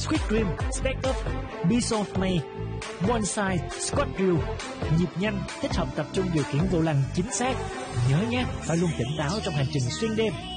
Squid Cream, Stack Up, Beast of May, Bonsai, Squad Drill. Nhịp nhanh, thích hợp tập trung điều khiển vô lăng chính xác. Nhớ nhé, phải luôn tỉnh táo trong hành trình xuyên đêm.